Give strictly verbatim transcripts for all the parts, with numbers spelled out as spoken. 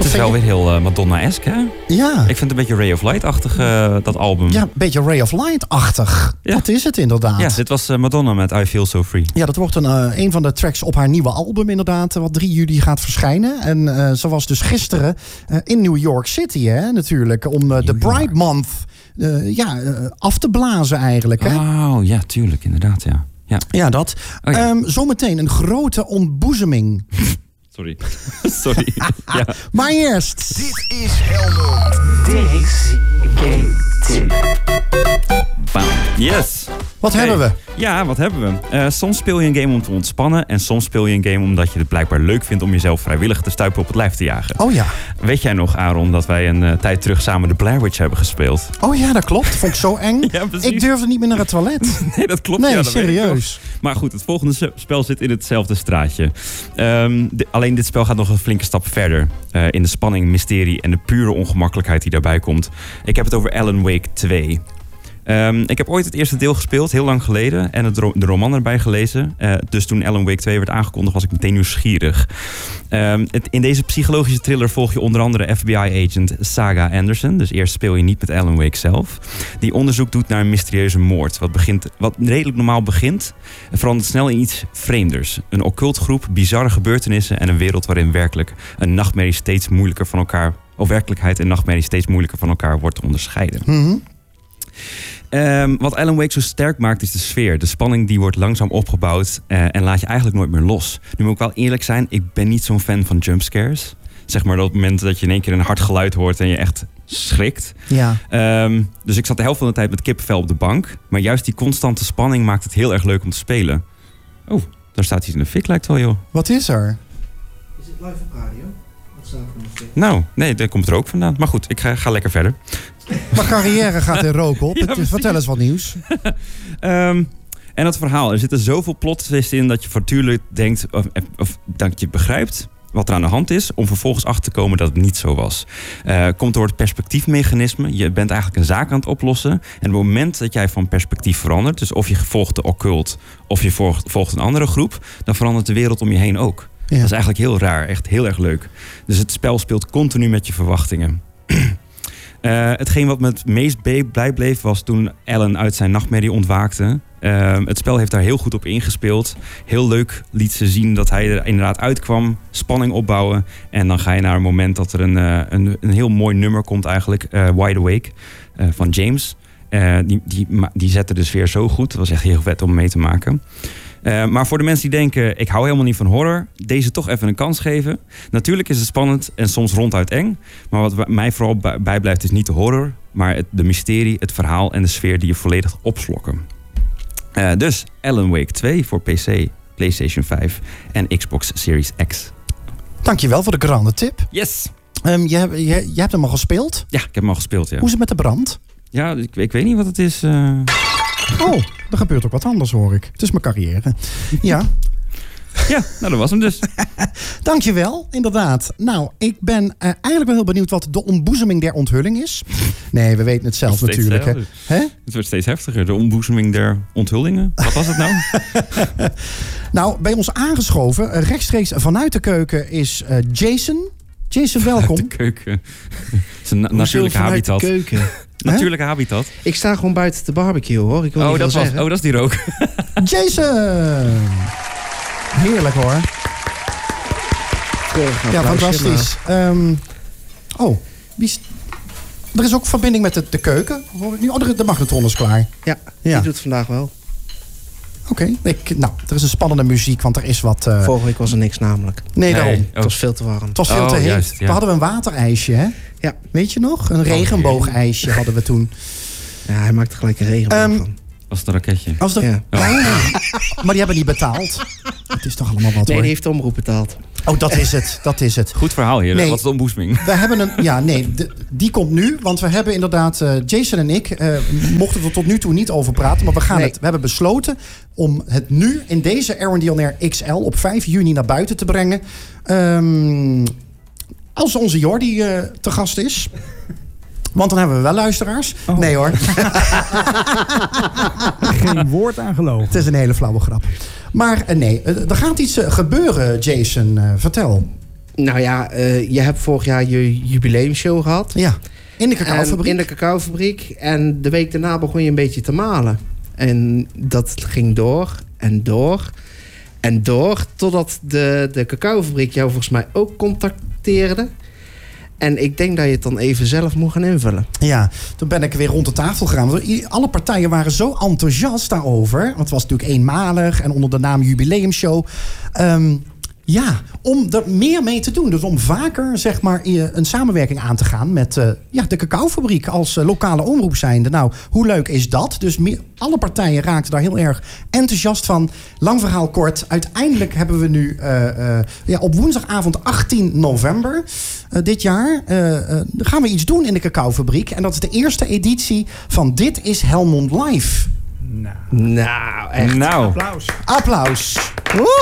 het is wel weer heel uh, Madonna-esque, hè? Ja. Ik vind het een beetje Ray of Light-achtig, uh, dat album. Ja, een beetje Ray of Light-achtig. Ja. Dat is het inderdaad. Ja, dit was uh, Madonna met I Feel So Free. Ja, dat wordt een, uh, een van de tracks op haar nieuwe album inderdaad, wat drie juli gaat verschijnen. En uh, ze was dus gisteren uh, in New York City, hè, natuurlijk, om uh, de Pride Month uh, ja, uh, af te blazen eigenlijk. Hè? Oh, ja, tuurlijk, inderdaad, ja. Ja, ja dat. Oh, ja. Um, zometeen een grote ontboezeming. Sorry. Sorry. Ja. Maar eerst. Dit is Helmond. Dick's Game Tip. Bam. Yes. Wat okay. hebben we? Ja, wat hebben we? Uh, soms speel je een game om te ontspannen. En soms speel je een game omdat je het blijkbaar leuk vindt om jezelf vrijwillig te stuipen op het lijf te jagen. Oh ja. Weet jij nog, Aaron, dat wij een uh, tijd terug samen de Blair Witch hebben gespeeld? Oh ja, dat klopt. Vond ik zo eng. Ja, ik durfde niet meer naar het toilet. Nee, dat klopt. Nee, ja, dat serieus. Maar goed, het volgende spel zit in hetzelfde straatje. Um, de, alleen dit spel gaat nog een flinke stap verder. Uh, in de spanning, mysterie en de pure ongemakkelijkheid die daarbij komt. Ik heb het over Alan Wake twee. Um, ik heb ooit het eerste deel gespeeld, heel lang geleden. En het ro- de roman erbij gelezen. Uh, dus toen Alan Wake twee werd aangekondigd, was ik meteen nieuwsgierig. Um, het, in deze psychologische thriller volg je onder andere F B I-agent Saga Anderson. Dus eerst speel je niet met Alan Wake zelf. Die onderzoek doet naar een mysterieuze moord. Wat, begint, wat redelijk normaal begint, verandert snel in iets vreemders. Een occult groep, bizarre gebeurtenissen en een wereld waarin werkelijk een nachtmerrie steeds moeilijker van elkaar... of werkelijkheid en nachtmerrie steeds moeilijker van elkaar wordt te onderscheiden. Mm-hmm. Um, wat Alan Wake zo sterk maakt is de sfeer. De spanning die wordt langzaam opgebouwd uh, en laat je eigenlijk nooit meer los. Nu moet ik wel eerlijk zijn, ik ben niet zo'n fan van jumpscares. Zeg maar op het moment dat je in één keer een hard geluid hoort en je echt schrikt. Ja. Um, dus ik zat de helft van de tijd met kippenvel op de bank. Maar juist die constante spanning maakt het heel erg leuk om te spelen. Oh, daar staat iets in de fik, lijkt wel, joh. Wat is er? Is het live op radio? Wat staat er in de fik? Nou, nee, daar komt er ook vandaan. Maar goed, ik ga, ga lekker verder. Mijn carrière gaat in rook op. Ja, vertel eens wat nieuws. um, en het verhaal. Er zitten zoveel plot twists in dat je natuurlijk denkt... Of, of dat je begrijpt wat er aan de hand is... om vervolgens achter te komen dat het niet zo was. Uh, komt door het perspectiefmechanisme. Je bent eigenlijk een zaak aan het oplossen. En op het moment dat jij van perspectief verandert... dus of je volgt de occult of je volgt, volgt een andere groep... dan verandert de wereld om je heen ook. Ja. Dat is eigenlijk heel raar. Echt heel erg leuk. Dus het spel speelt continu met je verwachtingen. Uh, hetgeen wat me het meest blij bleef was toen Alan uit zijn nachtmerrie ontwaakte. Uh, het spel heeft daar heel goed op ingespeeld. Heel leuk liet ze zien dat hij er inderdaad uitkwam. Spanning opbouwen. En dan ga je naar een moment dat er een, uh, een, een heel mooi nummer komt eigenlijk. Uh, Wide Awake uh, van James. Uh, die, die, die zette de sfeer zo goed. Dat was echt heel vet om mee te maken. Uh, maar voor de mensen die denken, ik hou helemaal niet van horror... deze toch even een kans geven. Natuurlijk is het spannend en soms ronduit eng. Maar wat mij vooral bijblijft is niet de horror... maar het, de mysterie, het verhaal en de sfeer die je volledig opslokken. Uh, dus Alan Wake twee voor P C, PlayStation vijf en Xbox Series X. Dankjewel voor de grande tip. Yes! Um, je, je, je hebt hem al gespeeld? Ja, ik heb hem al gespeeld, ja. Hoe is het met de brand? Ja, ik, ik weet niet wat het is... Uh... Oh, er gebeurt ook wat anders, hoor ik. Het is mijn carrière. Ja. Ja, nou dat was hem dus. Dankjewel, inderdaad. Nou, ik ben uh, eigenlijk wel heel benieuwd wat de ontboezeming der onthulling is. Nee, we weten het zelf het natuurlijk. Hè? Hè? Het wordt steeds heftiger. De ontboezeming der onthullingen. Wat was het nou? Nou, bij ons aangeschoven, rechtstreeks vanuit de keuken, is uh, Jason. Jason, welkom. Vanuit de keuken. Het is een na- natuurlijke habitat. De keuken. Natuurlijke habitat. Ik sta gewoon buiten de barbecue, hoor. Ik wil oh, niet dat was, zeggen. oh, dat is die rook. Jason! Heerlijk, hoor. Ja, fantastisch. Um, oh, wie is... er is ook verbinding met de, de keuken. Hoor ik nu? Oh, de, de magnetron is klaar. Ja, die ja. doet het vandaag wel. Oké, okay. Nou, er is een spannende muziek, want er is wat... Uh... Vorige week was er niks namelijk. Nee, nee. daarom. Oh. Het was veel te warm. Het was veel oh, te heet. Juist, ja. We hadden een waterijsje, hè? Ja. Weet je nog? Een regenboogijsje hadden we toen. Ja, hij maakte gelijk een regenboog um, van. Was het een raketje? Als de... Ja. Oh. Maar die hebben niet betaald. Het is toch allemaal wat, Nee, hoor. die heeft de omroep betaald. Oh, dat is het. Dat is het. Goed verhaal hier. Nee. Wat is de ontboezeming? We hebben een... Ja, nee. De, die komt nu. Want we hebben inderdaad... Uh, Jason en ik uh, mochten er tot nu toe niet over praten. Maar we, gaan nee. het, we hebben besloten om het nu in deze Aaron D L R X L op vijf juni naar buiten te brengen. Um, als onze Jordi uh, te gast is. Want dan hebben we wel luisteraars. Oh. Nee hoor. Geen woord aan geloven. Het is een hele flauwe grap. Maar uh, nee, uh, er gaat iets uh, gebeuren, Jason. Uh, vertel. Nou ja, uh, je hebt vorig jaar je jubileumshow gehad. Ja, in de cacaofabriek. In de cacaofabriek. En de week daarna begon je een beetje te malen. En dat ging door en door en door. Totdat de, de cacaofabriek jou volgens mij ook contacteerde. En ik denk dat je het dan even zelf moet gaan invullen. Ja, toen ben ik weer rond de tafel gegaan. Alle partijen waren zo enthousiast daarover. Want het was natuurlijk eenmalig en onder de naam Jubileumshow. Um, ja, om er meer mee te doen. Dus om vaker zeg maar een samenwerking aan te gaan met uh, ja, de cacaofabriek als uh, lokale omroep zijnde. Nou, hoe leuk is dat? Dus meer, alle partijen raakten daar heel erg enthousiast van. Lang verhaal kort. Uiteindelijk hebben we nu uh, uh, ja, op woensdagavond achttien november uh, dit jaar uh, uh, gaan we iets doen in de cacaofabriek. En dat is de eerste editie van Dit is Helmond Live. Nou, nou echt. Nou. Applaus. Applaus. Woe!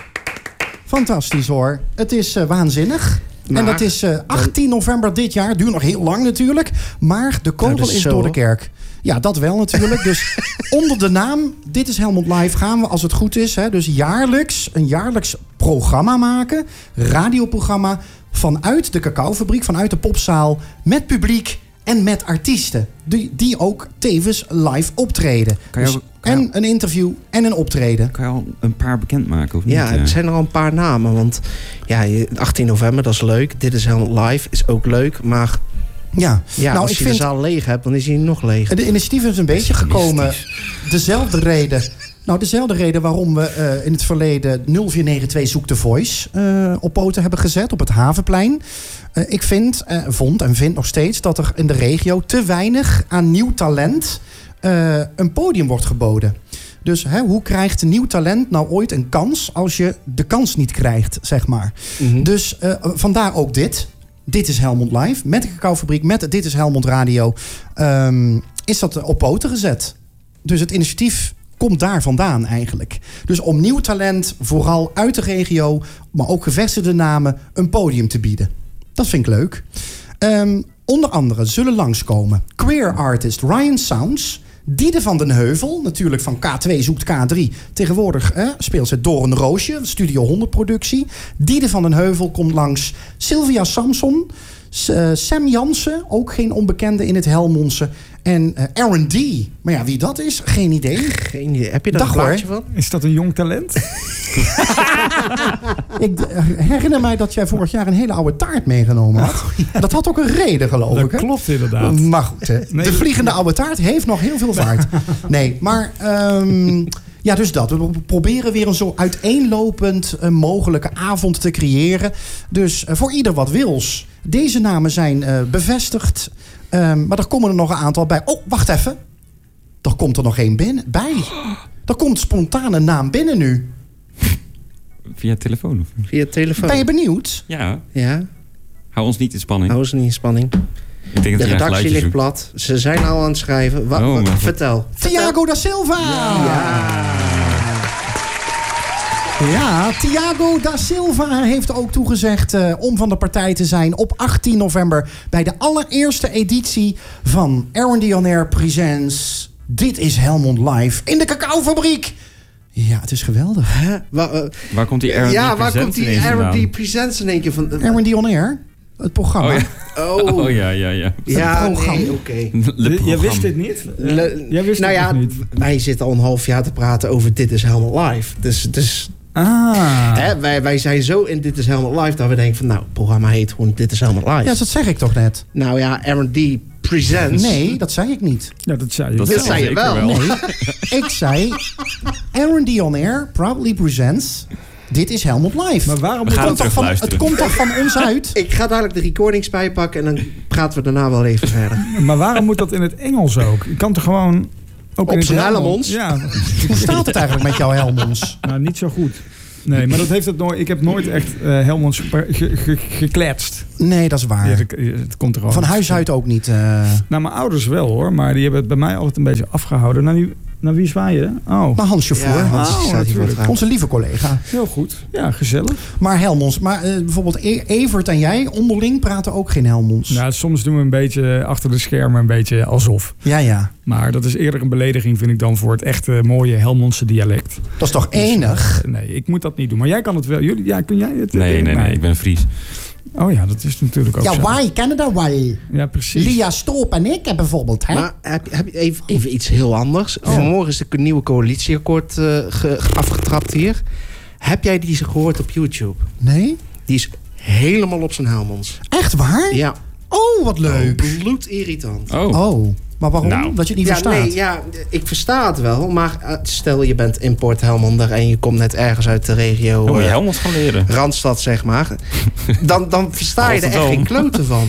Fantastisch hoor. Het is uh, waanzinnig. Maar, en dat is uh, achttien november dit jaar. Duurt nog heel lang natuurlijk. Maar de kogel nou, is, is door de kerk. Ja, dat wel natuurlijk. Dus onder de naam Dit is Helmond Live gaan we, als het goed is, hè, dus jaarlijks een jaarlijks programma maken. Radioprogramma vanuit de cacaofabriek, vanuit de popzaal. Met publiek en met artiesten. Die, die ook tevens live optreden. Kan je dus, ook, kan je en een interview en een optreden. Kan je al een paar bekendmaken? Of niet? Ja, er zijn er al een paar namen. Want ja, achttien november, dat is leuk. Dit is Helmond Live, is ook leuk. Maar ja, ja nou, als ik je vind, de zaal leeg hebt, dan is hij nog leeg. De initiatief is een beetje gekomen. Dezelfde reden. Nou, dezelfde reden waarom we uh, in het verleden nul vier negen twee Zoek de Voice uh, op poten hebben gezet op het Havenplein. Uh, ik vind, uh, vond en vind nog steeds dat er in de regio te weinig aan nieuw talent uh, een podium wordt geboden. Dus hè, hoe krijgt nieuw talent nou ooit een kans als je de kans niet krijgt, zeg maar. Mm-hmm. Dus uh, vandaar ook dit. Dit is Helmond Live. Met de cacaofabriek, met Dit is Helmond Radio. Um, is dat op poten gezet. Dus het initiatief komt daar vandaan eigenlijk. Dus om nieuw talent, vooral uit de regio, maar ook gevestigde namen, een podium te bieden. Dat vind ik leuk. Um, onder andere zullen langskomen queer artist Ryan Sounds, Diede van den Heuvel, natuurlijk van K twee zoekt K drie. Tegenwoordig eh, speelt ze Door een Roosje, Studio honderd productie. Diede van den Heuvel komt langs. Sylvia Samson, uh, Sam Jansen, ook geen onbekende in het Helmondse. En uh, Aaron D. Maar ja, wie dat is, geen idee. Geen idee. Heb je daar een plaatje van? Is dat een jong talent? Ik uh, herinner mij dat jij vorig jaar een hele oude taart meegenomen had. Oh, ja. Dat had ook een reden, geloof dat ik. Dat klopt inderdaad. Maar goed, hè. Nee, de vliegende oude taart heeft nog heel veel vaart. Nee, maar um, ja, dus dat. We proberen weer een zo uiteenlopend uh, mogelijke avond te creëren. Dus uh, voor ieder wat wils. Deze namen zijn uh, bevestigd. Um, maar er komen er nog een aantal bij. Oh, wacht even. Er komt er nog één binnen, bij. Er komt spontaan een naam binnen nu. Via telefoon? Of? Via telefoon. Ben je benieuwd? Ja. Ja. Hou ons niet in spanning. Hou ons niet in spanning. Ik denk dat de redactie ligt doet. plat. Ze zijn al aan het schrijven. Wa- oh, wa- vertel. vertel. Thiago da Silva! Ja. ja. Ja, Thiago da Silva heeft ook toegezegd uh, om van de partij te zijn op achttien november bij de allereerste editie van Aaron D. On Air Presents Dit is Helmond Live in de cacaofabriek. Ja, het is geweldig. Huh? Wa- uh, waar komt die Aaron ja, D. waar komt die Aaron D. Presents in één keer van? Aaron D. On Air, het programma. Oh ja, oh. oh, ja, ja. ja. Ja, nee, oké. Okay. Jij wist dit niet? Le- Jij wist nou dit ja, niet? wij zitten al een half jaar te praten over Dit is Helmond Live. Dus, dus ah. hè, wij, wij zijn zo in Dit is Helmond Live dat we denken van, nou, het programma heet gewoon Dit is Helmond Live. Ja, dat zeg ik toch net? Nou ja, Aaron D. Presents. Nee, dat zei ik niet. Ja, dat zei je Dat wel. zei je wel. Nee, ik zei Aaron D. On Air proudly presents Dit is Helmond Live. Maar waarom We gaan het, komt toch van, het komt toch van ons uit? Ik ga dadelijk de recordings bijpakken en dan praten we daarna wel even verder. Maar waarom moet dat in het Engels ook? Je kan toch gewoon ook Op in het zijn Helmonds? Helmonds? Ja. Hoe staat het eigenlijk met jouw Helmonds? Nou, niet zo goed. Nee, maar dat heeft het nooit. Ik heb nooit echt uh, Helmonds ge, ge, gekletst. Nee, dat is waar. Ja, het, het komt er gewoon van huis uit ook niet. Uh... Nou, mijn ouders wel hoor, maar die hebben het bij mij altijd een beetje afgehouden. Nou, nu Naar wie zwaai je? Oh, Naar Hans Chauffeur. Ja, Hans Oh, staat hier natuurlijk. wat raar. Onze lieve collega. heel goed. Ja, gezellig. Maar Helmonds. Maar uh, bijvoorbeeld e- Evert en jij onderling praten ook geen Helmonds. Nou, soms doen we een beetje achter de schermen een beetje alsof. Ja, ja. Maar dat is eerder een belediging, vind ik dan, voor het echte mooie Helmondse dialect. Dat is toch Dus, enig? eh, nee, ik moet dat niet doen. Maar jij kan het wel. Jullie, ja, kun jij het? Nee, nee, nee, ik ben Fries. Oh ja, dat is natuurlijk ook Ja, zo. wij kennen dat wel. Ja, precies. Lia Stoop en ik hebben bijvoorbeeld. Hè? Maar heb, heb je even, even iets heel anders. Vanmorgen is de nieuwe coalitieakkoord uh, ge, afgetrapt hier. Heb jij die gehoord op YouTube? Nee? Die is helemaal op zijn Helmonds. Echt waar? Ja. Oh, wat leuk. Bloedirritant. Oh, Oh, maar waarom? Nou. Dat je het niet Ja, verstaat? nee, ja, ik versta het wel. Maar uh, stel je bent import Helmonder en je komt net ergens uit de regio... oh moet je uh, Helmond gaan leren. Randstad, zeg maar. Dan, dan versta je er echt Rotterdam. geen kloten van.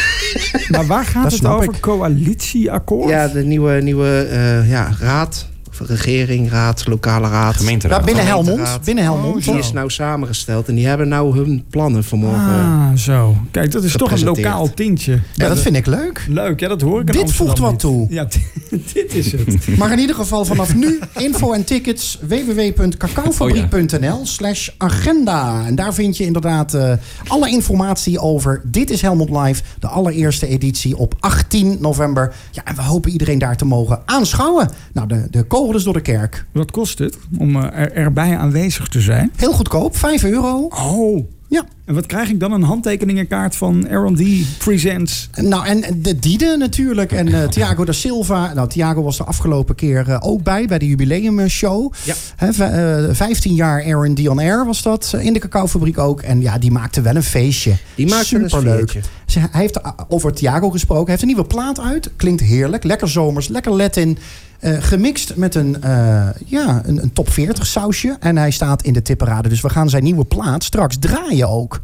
Maar waar gaat Dat het snap over? ik. Coalitieakkoord? Ja, de nieuwe, nieuwe uh, ja, raad. Of regering, raad, lokale raad. Gemeenteraad. Ja, binnen Gemeenteraad. Helmond. Binnen Helmond. Oh, Die is nou samengesteld en die hebben nou hun plannen vanmorgen. Ah, zo. Kijk, dat is toch een gepresenteerd. lokaal tintje. Ja, dat vind ik leuk. Leuk, ja, dat hoor ik in Dit Amsterdam voegt wat niet. toe. Ja, dit, dit is het. Maar in ieder geval vanaf nu info en tickets w w w punt cacaofabriek punt n l slash agenda. En daar vind je inderdaad uh, alle informatie over Dit is Helmond Live. De allereerste editie op achttien november. Ja, en we hopen iedereen daar te mogen aanschouwen. Nou, de, de kogel is door de kerk. Wat kost het om uh, er, erbij aanwezig te zijn? Heel goedkoop, vijf euro. Oh. Ja. En wat krijg ik dan? Een handtekeningenkaart van R en D Presents. Nou, en de Diede natuurlijk. En uh, Thiago da Silva. Nou, Thiago was de afgelopen keer uh, ook bij. Bij de jubileumshow. Ja. He, v- uh, vijftien jaar R en D on Air was dat. Uh, in de cacaofabriek ook. En ja, die maakte wel een feestje. Die maakte een Superleuk. sfeertje. Ze- Hij heeft uh, over Thiago gesproken. Hij heeft een nieuwe plaat uit. Klinkt heerlijk. Lekker zomers. Lekker Latin. Uh, gemixt met een, uh, ja, een, een top veertig sausje. En hij staat in de tipperade. Dus we gaan zijn nieuwe plaat straks draaien ook.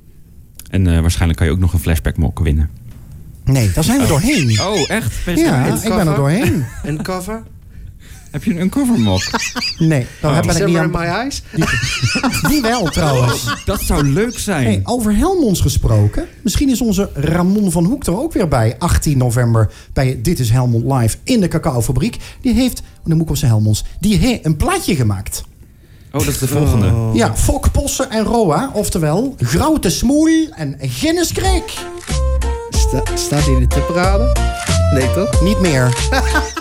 En uh, waarschijnlijk kan je ook nog een flashback mok winnen. Nee, daar zijn we doorheen. Oh, echt? Ben je Ja, eruit? ik ben er doorheen. Een cover. Heb je een cover mok? Nee, daar Oh. ben ik niet Summer aan. in my eyes. Die wel trouwens. Dat zou leuk zijn. Hey, over Helmonds gesproken. Misschien is onze Ramon van Hoek er ook weer bij. achttien november bij Dit is Helmond Live in de cacaofabriek. Die heeft, dan moet ik op zijn Helmonds, die heeft een plaatje gemaakt. Oh, dat is de volgende. Oh. Ja, Fok, Possen en Roa. Oftewel, Groute Smoei en Ginniskreek. Sta, staat hij in de tipperade? Nee, toch? Niet meer.